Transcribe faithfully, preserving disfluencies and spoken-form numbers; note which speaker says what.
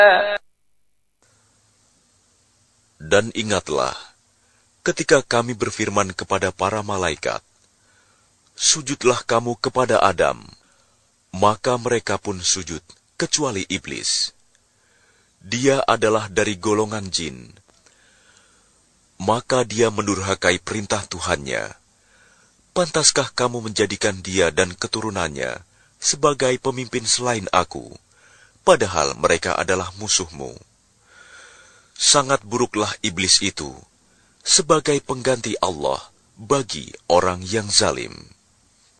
Speaker 1: Dan ingatlah, ketika kami berfirman kepada para malaikat, "Sujudlah kamu kepada Adam," maka mereka pun sujud, kecuali iblis. Dia adalah dari golongan jin. Maka dia mendurhakai perintah Tuhannya. Pantaskah kamu menjadikan dia dan keturunannya sebagai pemimpin selain aku, padahal mereka adalah musuhmu? Sangat buruklah iblis itu sebagai pengganti Allah bagi orang yang zalim.